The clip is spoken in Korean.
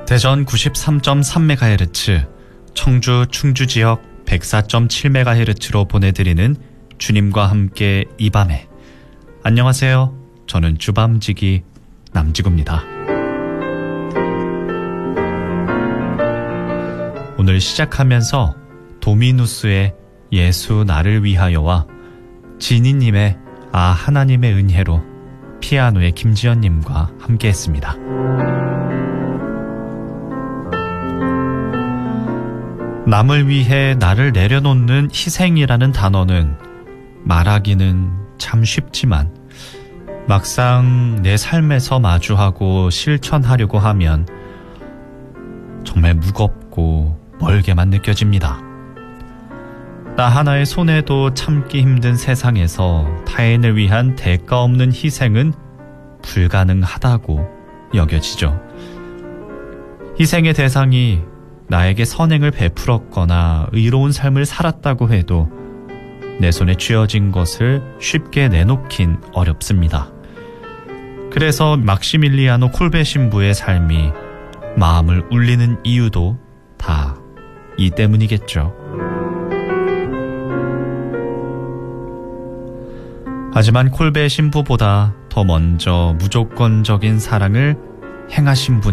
대전 93.3MHz, 청주 충주 지역 104.7MHz로 보내드리는 주님과 함께 이 밤에. 안녕하세요. 저는 주밤지기 남지구입니다. 오늘 시작하면서 도미누스의 예수 나를 위하여와 지니님의 하나님의 은혜로 피아노의 김지연님과 함께 했습니다. 남을 위해 나를 내려놓는 희생이라는 단어는 말하기는 참 쉽지만 막상 내 삶에서 마주하고 실천하려고 하면 정말 무겁고 멀게만 느껴집니다. 나 하나의 손에도 참기 힘든 세상에서 타인을 위한 대가 없는 희생은 불가능하다고 여겨지죠. 희생의 대상이 나에게 선행을 베풀었거나 의로운 삶을 살았다고 해도 내 손에 쥐어진 것을 쉽게 내놓긴 어렵습니다. 그래서 막시밀리아노 콜베 신부의 삶이 마음을 울리는 이유도 다 이 때문이겠죠. 하지만 콜베 신부보다 더 먼저 무조건적인 사랑을 행하신 분